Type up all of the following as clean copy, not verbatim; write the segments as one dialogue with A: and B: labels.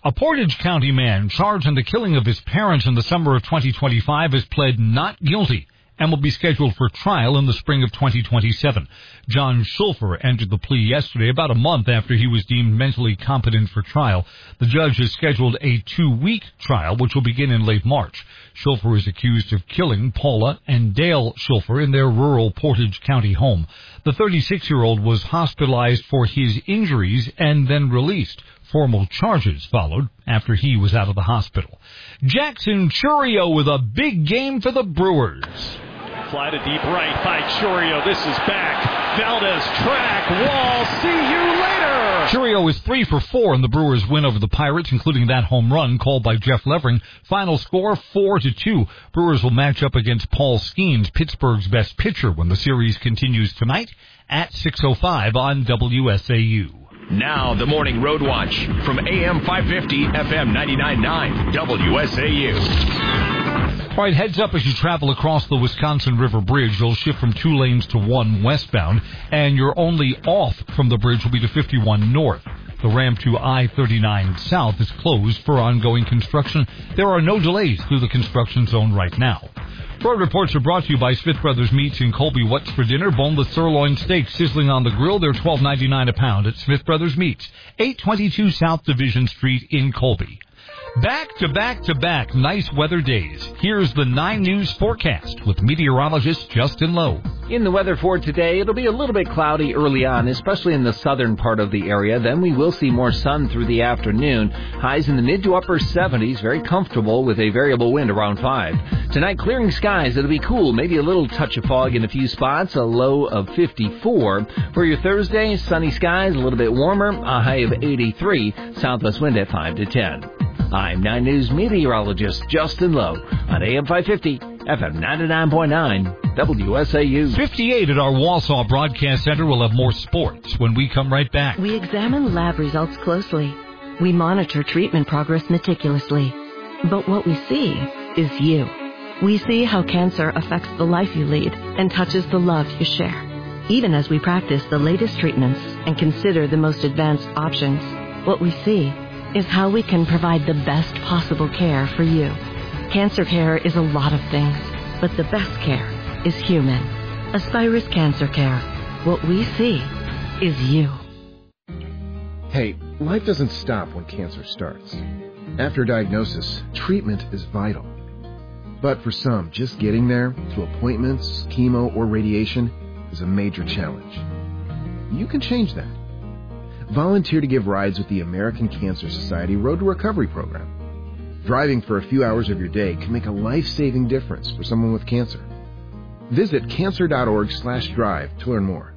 A: A Portage County man charged in the killing of his parents in the summer of 2025 has pled not guilty and will be scheduled for trial in the spring of 2027. John Schulfer entered the plea yesterday, about a month after he was deemed mentally competent for trial. The judge has scheduled a 2-week trial, which will begin in late March. Schulfer is accused of killing Paula and Dale Schulfer in their rural Portage County home. The 36-year-old was hospitalized for his injuries and then released. Formal charges followed after he was out of the hospital. Jackson Chourio with a big game for the Brewers.
B: Fly to deep right by Chourio. This is back. Valdez track. Wall. See you later.
A: Chourio is 3 for 4 in the Brewers' win over the Pirates, including that home run called by Jeff Levering. Final score 4-2. Brewers will match up against Paul Skeens, Pittsburgh's best pitcher, when the series continues tonight at 6:05 on WSAU.
C: Now, the Morning Road Watch from AM 550, FM 99.9, WSAU.
A: All right, heads up as you travel across the Wisconsin River Bridge. You'll shift from 2 lanes to 1 westbound, and your only off from the bridge will be to 51 north. The ramp to I-39 south is closed for ongoing construction. There are no delays through the construction zone right now. Road reports are brought to you by Smith Brothers Meats in Colby. What's for dinner? Boneless sirloin steaks sizzling on the grill. They're $12.99 a pound at Smith Brothers Meats, 822 South Division Street in Colby. Back to back nice weather days. Here's the 9 News forecast with meteorologist Justin Lowe.
D: In the weather for today, it'll be a little bit cloudy early on, especially in the southern part of the area. Then we will see more sun through the afternoon. Highs in the mid to upper 70s, very comfortable with a variable wind around 5. Tonight, clearing skies. It'll be cool, maybe a little touch of fog in a few spots, a low of 54. For your Thursday, sunny skies, a little bit warmer, a high of 83, southwest wind at 5 to 10. I'm 9 News meteorologist Justin Lowe on AM 550, FM 99.9, WSAU.
A: 58 at our Wausau Broadcast Center. We'll have more sports when we come right back.
E: We examine lab results closely. We monitor treatment progress meticulously. But what we see is you. We see how cancer affects the life you lead and touches the love you share. Even as we practice the latest treatments and consider the most advanced options, what we see is how we can provide the best possible care for you. Cancer care is a lot of things, but the best care is human. Aspirus Cancer Care. What we see is you.
F: Hey, life doesn't stop when cancer starts. After diagnosis, treatment is vital. But for some, just getting there, to appointments, chemo, or radiation, is a major challenge. You can change that. Volunteer to give rides with the American Cancer Society Road to Recovery program. Driving for a few hours of your day can make a life-saving difference for someone with cancer. Visit cancer.org/drive to learn more.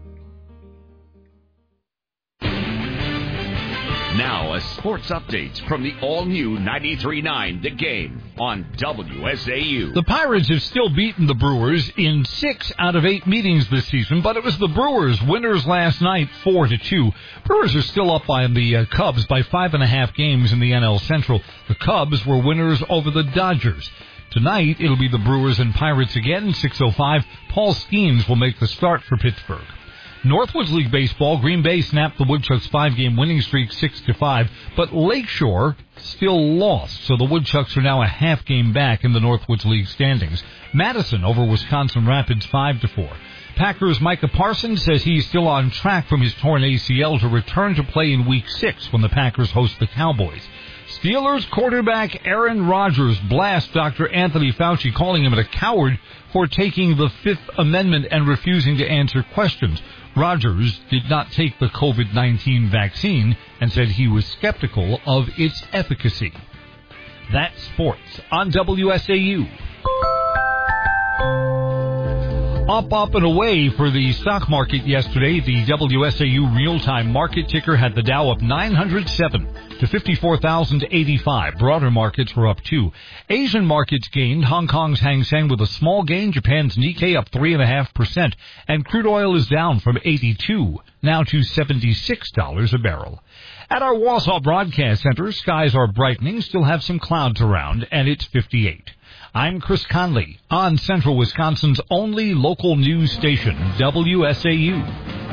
C: Now, a sports update from the all-new 93.9 The Game on WSAU.
A: The Pirates have still beaten the Brewers in 6 out of 8 meetings this season, but it was the Brewers' winners last night, 4-2. Brewers are still up by the Cubs by 5.5 games in the NL Central. The Cubs were winners over the Dodgers. Tonight, it'll be the Brewers and Pirates again, 6:05. Paul Skeens will make the start for Pittsburgh. Northwoods League Baseball, Green Bay snapped the Woodchucks' 5-game winning streak 6-5, but Lakeshore still lost, so the Woodchucks are now a half game back in the Northwoods League standings. Madison over Wisconsin Rapids 5-4. Packers' Micah Parsons says he's still on track from his torn ACL to return to play in Week 6 when the Packers host the Cowboys. Steelers quarterback Aaron Rodgers blasts Dr. Anthony Fauci, calling him a coward for taking the Fifth Amendment and refusing to answer questions. Rodgers did not take the COVID-19 vaccine and said he was skeptical of its efficacy. That's sports on WSAU. Up and away for the stock market yesterday. The WSAU real-time market ticker had the Dow up 907 to 54,085. Broader markets were up too. Asian markets gained. Hong Kong's Hang Seng with a small gain. Japan's Nikkei up 3.5%. And crude oil is down from $82 now to $76 a barrel. At our Wausau Broadcast Center, skies are brightening, still have some clouds around, and it's 58. I'm Chris Conley on Central Wisconsin's only local news station, WSAU.